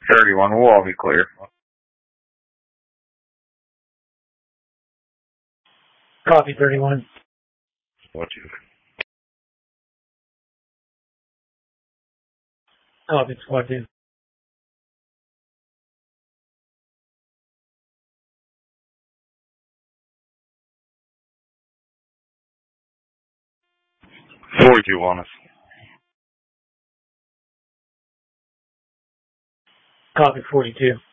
31, we'll all be clear. Copy 31. What you? Copy squad 2. Forty two on us. Copy 42.